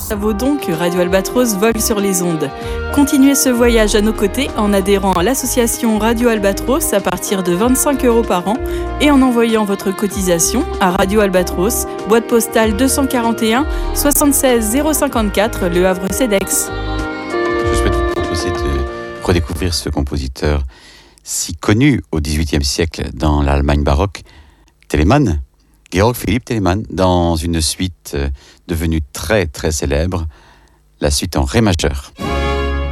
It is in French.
Ça vaut donc que Radio Albatros vole sur les ondes. Continuez ce voyage à nos côtés en adhérant à l'association Radio Albatros à partir de 25 € par an et en envoyant votre cotisation à Radio Albatros, boîte postale 241 76 054, Le Havre-Cedex. Je souhaite vous proposer de redécouvrir ce compositeur si connu au XVIIIe siècle dans l'Allemagne baroque, Telemann, Georg Philipp Telemann, dans une suite devenue très très célèbre, la suite en ré majeur.